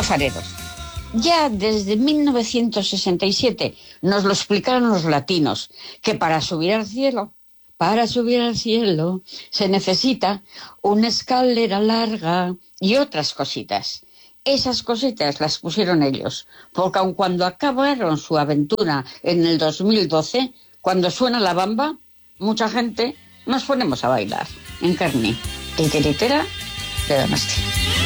fareros. Ya desde 1967 nos lo explicaron los latinos, que para subir al cielo se necesita una escalera larga y otras cositas. Esas cositas las pusieron ellos, porque aun cuando acabaron su aventura en el 2012, cuando suena la bamba, mucha gente nos ponemos a bailar en carne titiritera de Donosti.